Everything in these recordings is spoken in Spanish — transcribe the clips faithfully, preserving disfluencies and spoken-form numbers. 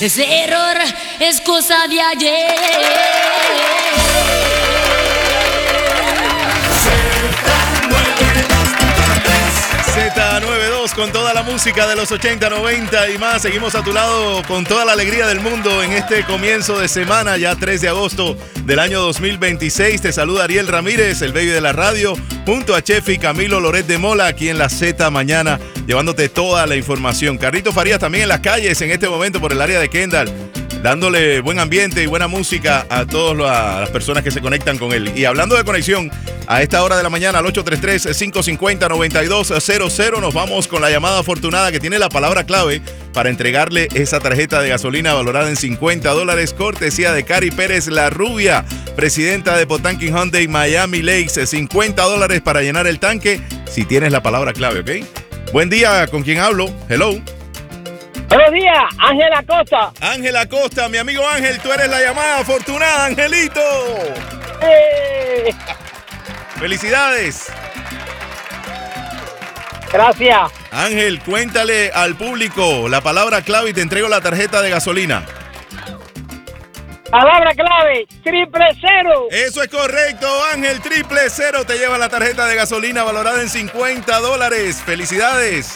Ese error es cosa de ayer. Z noventa y dos con toda la música de los ochenta, noventa y más. Seguimos a tu lado con toda la alegría del mundo en este comienzo de semana, ya tres de agosto del año dos mil veintiséis. Te saluda Ariel Ramírez, el baby de la radio, junto a Chef y Camilo Loret de Mola, aquí en la Z Mañana, llevándote toda la información. Carlito Farías también en las calles en este momento por el área de Kendall, dándole buen ambiente y buena música a todas las personas que se conectan con él. Y hablando de conexión, a esta hora de la mañana al ocho tres tres, cinco cinco cero, nueve dos cero cero nos vamos con la llamada afortunada que tiene la palabra clave para entregarle esa tarjeta de gasolina valorada en cincuenta dólares, cortesía de Cari Pérez La Rubia, presidenta de Potanquin Hyundai Miami Lakes. cincuenta dólares para llenar el tanque si tienes la palabra clave, ¿ok? Buen día, ¿con quién hablo? Hello. Buenos días, Ángel Acosta. Ángel Acosta, mi amigo Ángel, tú eres la llamada afortunada, Angelito. ¡Eh! ¡Felicidades! Gracias. Ángel, cuéntale al público la palabra clave y te entrego la tarjeta de gasolina. Palabra clave, triple cero. Eso es correcto, Ángel, triple cero te lleva la tarjeta de gasolina valorada en cincuenta dólares. ¡Felicidades!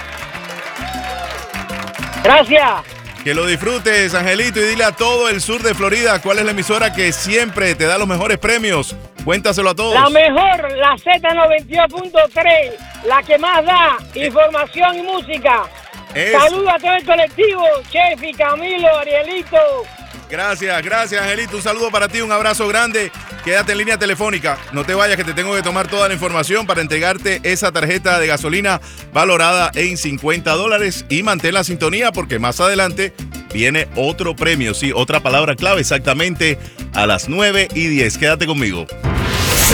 Gracias. Que lo disfrutes, Angelito, y dile a todo el sur de Florida cuál es la emisora que siempre te da los mejores premios. Cuéntaselo a todos. La mejor, la Z noventa y dos punto tres, la que más da información y música. Es... Saludos a todo el colectivo, Chef y Camilo, Arielito. Gracias, gracias, Angelito. Un saludo para ti, un abrazo grande. Quédate en línea telefónica. No te vayas, que te tengo que tomar toda la información para entregarte esa tarjeta de gasolina valorada en cincuenta dólares. Y mantén la sintonía porque más adelante viene otro premio. Sí, otra palabra clave exactamente a las nueve y diez. Quédate conmigo.